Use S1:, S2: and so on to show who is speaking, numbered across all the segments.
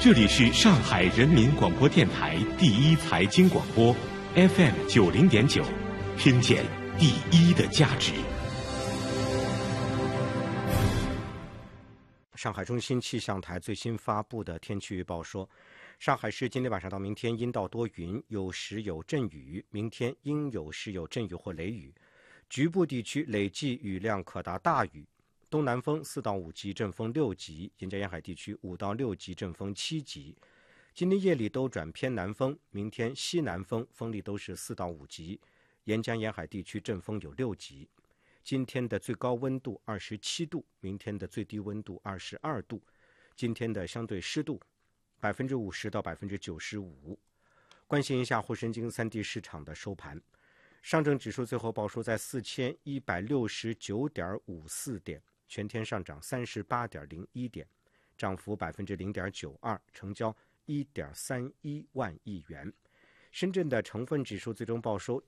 S1: 这里是上海人民广播电台第一财经广播 FM90.9，听见第一的价值。
S2: 上海中心气象台最新发布的天气预报说，上海市今天晚上到明天阴到多云，有时有阵雨，明天应有时有阵雨或雷雨，局部地区累计雨量可达大雨。东南风4到5级，阵风6级，沿江沿海地区5到6级，阵风7级。今天夜里都转偏南风，明天西南风，风力都是4到5级，沿江沿海地区阵风有6级。今天的最高温度27度，明天的最低温度22度。今天的相对湿度50%到95%。关心一下沪深京3地市场的收盘，上证指数最后报收在4169.54点，全天上涨38.01点，涨幅0.92%，成交1.31万亿元。深圳的成分指数最终报收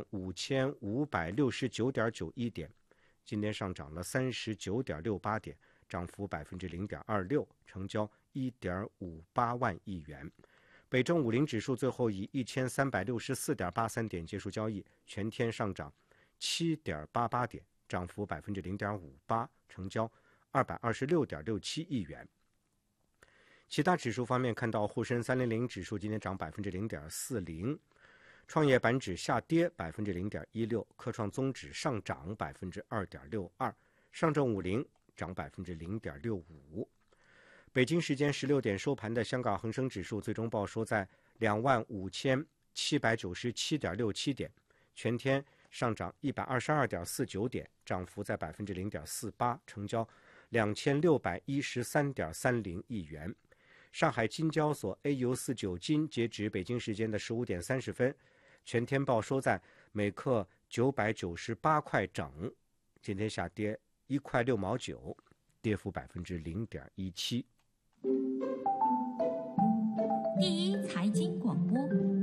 S2: 15569.91点，今天上涨了39.68点，涨幅0.26%，成交1.58万亿元。北证50指数最后以1364.83点结束交易，全天上涨7.88点，涨幅0.58%，成交226.67亿元。其他指数方面，看到沪深300指数今天涨0.40%，创业板指下跌0.16%，科创综指上涨2.62%，上证50涨0.65%。北京时间16点收盘的香港恒生指数最终报收在25,797.67点，全天上涨122.49点，涨幅在0.48%，成交2613.30亿元。上海金交所 AU49 金截止北京时间的15点30分，全天报收在每克998块整，今天下跌1块6毛9，跌幅0.17%。
S3: 第一财经广播，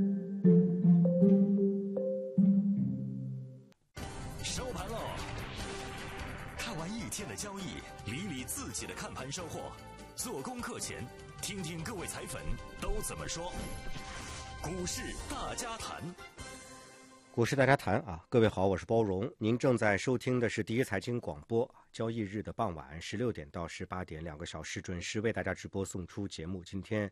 S4: 收盘喽！看完一天的交易，理理自己的看盘收获。做功课前，听听各位财粉都怎么说。股市大家谈，
S2: 股市大家谈啊！各位好，我是包荣，您正在收听的是第一财经广播。交易日的傍晚16点到18点2个小时准时为大家直播送出节目。今天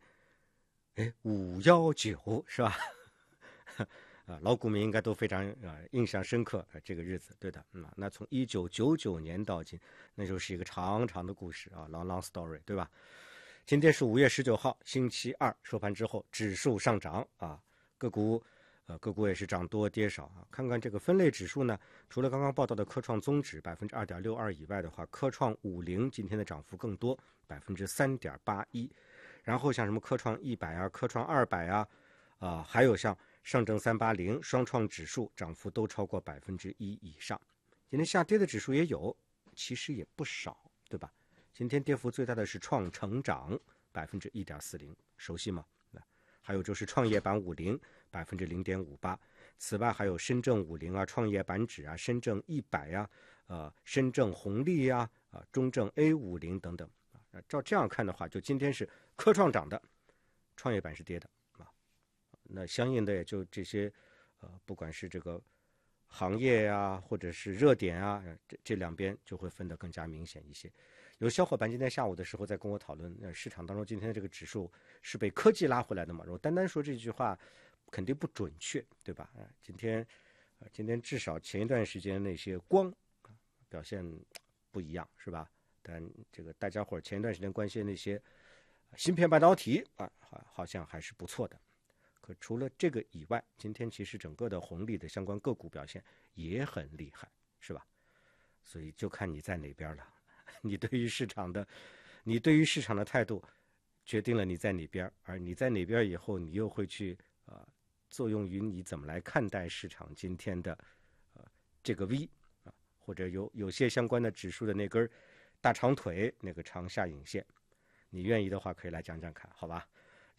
S2: 519是吧？老股民应该都非常印象深刻这个日子，对的。那从1999年到今，那就是一个长长的故事啊 ，long story， 对吧？今天是5月19号，星期二，收盘之后指数上涨啊，个股也是涨多跌少啊。看看这个分类指数呢，除了刚刚报道的科创综指2.62%以外的话，科创50今天的涨幅更多3.81%，然后像什么科创100啊、科创200啊，还有像上证380、双创指数涨幅都超过1%以上。今天下跌的指数也有，其实也不少，对吧？今天跌幅最大的是创成长1.40%，熟悉吗？还有就是创业板50 0.58%，此外还有深证50啊、创业板指啊、深证100啊、深证红利啊、中证 A50 等等。照这样看的话，就今天是科创涨的，创业板是跌的啊。那相应的也就这些不管是这个行业啊，或者是热点啊，这两边就会分得更加明显一些。有小伙伴今天下午的时候在跟我讨论，市场当中今天的这个指数是被科技拉回来的嘛？我单单说这句话肯定不准确，对吧？今天至少前一段时间那些光表现不一样，是吧？但这个大家伙前一段时间关心那些芯片半导体好像还是不错的。可除了这个以外，今天其实整个的红利的相关个股表现也很厉害，是吧？所以就看你在哪边了。你对于市场的态度决定了你在哪边，而你在哪边以后，你又会去作用于你怎么来看待市场今天的这个 V 或者有些相关的指数的那根大长腿，那个长下影线，你愿意的话可以来讲讲看，好吧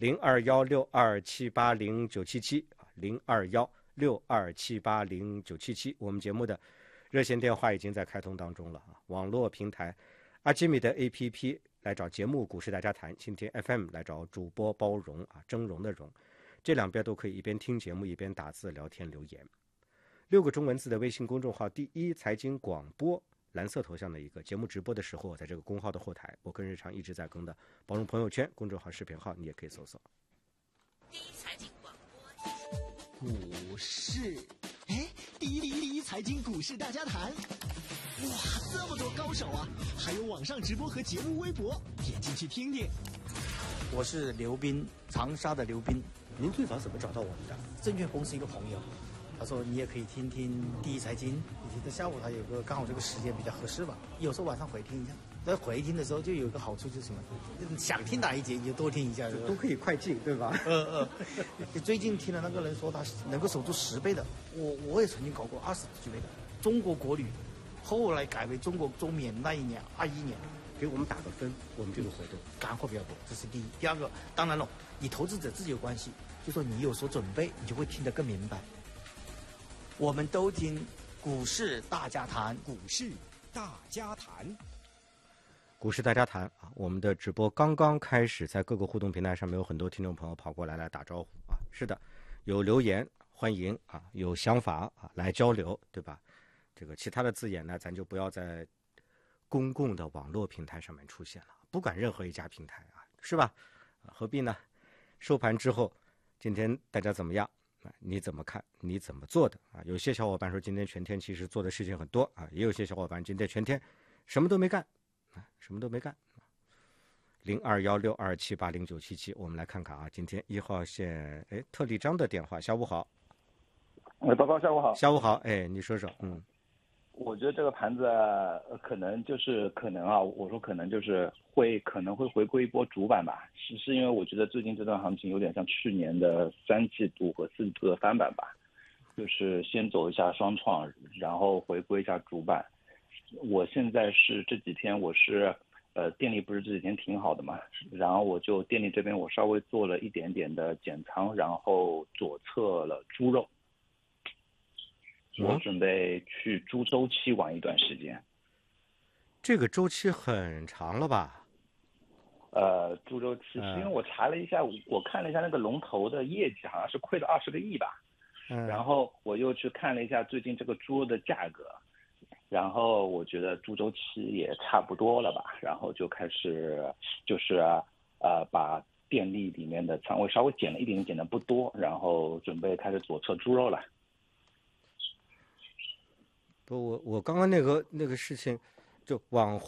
S2: ？021627809770 021627809770，我们节目的热线电话已经在开通当中了啊！网络平台阿基米的 APP 来找节目股市大家谈，蜻蜓 FM 来找主播包容啊，峥嵘的嵘，这两边都可以一边听节目一边打字聊天留言。6个中文字的微信公众号第一财经广播，蓝色头像的一个节目直播的时候，在这个公号的后台，我跟日常一直在更的包容朋友圈公众号视频号，你也可以搜索。
S3: 第一财经广
S5: 股市，哎，第一财经股市大家谈，哇，这么多高手啊！还有网上直播和节目微博，点进去听听。
S6: 我是刘斌，长沙的刘斌。
S2: 您最早怎么找到我们的？
S6: 证券公司一个朋友，他说你也可以听听第一财经，在下午他有个刚好这个时间比较合适吧，有时候晚上回听一下。在回听的时候就有一个好处就是什么，想听哪一节你就多听一下，
S2: 都可以快进，对吧？
S6: 最近听了那个人说他能够守住10倍的，我也曾经搞过20几倍的。中国国旅后来改为中国中免那一年21年，
S2: 给我们打个分，我们这个活动
S6: 干货比较多，这是第一。第二个，当然了，你投资者自己有关系，就说你有所准备，你就会听得更明白。我们都听股市大家谈，
S5: 股市大家谈。
S2: 股市大家谈啊，我们的直播刚刚开始，在各个互动平台上面有很多听众朋友跑过来打招呼啊。是的，有留言欢迎啊，有想法啊来交流，对吧？这个其他的字眼呢，咱就不要在公共的网络平台上面出现了，不管任何一家平台啊，是吧？何必呢？收盘之后，今天大家怎么样？你怎么看？你怎么做的啊？有些小伙伴说今天全天其实做的事情很多啊，也有些小伙伴今天全天什么都没干。什么都没干。021627809777，我们来看看啊，今天1号线，特立章的电话，下午好。
S7: 报告，下午好。
S2: 下午好，你说说，
S7: 我觉得这个盘子可能啊，我说可能就是可能会回归一波主板吧，是因为我觉得最近这段行情有点像去年的3季度和4季度的翻版吧，就是先走一下双创，然后回归一下主板。我现在是这几天我是电力不是这几天挺好的嘛，然后我就电力这边我稍微做了一点点的减仓，然后左侧了猪肉，我准备去猪周期玩一段时间。
S2: 这个周期很长了吧？
S7: 猪周期是因为我查了一下，我看了一下那个龙头的业绩，好像是亏了20个亿吧。然后我又去看了一下最近这个猪肉的价格。然后我觉得猪周期也差不多了吧，然后就开始把电力里面的仓位稍微减了一点，减的不多，然后准备开始左侧猪肉了。
S2: 不，我刚刚那个事情，就往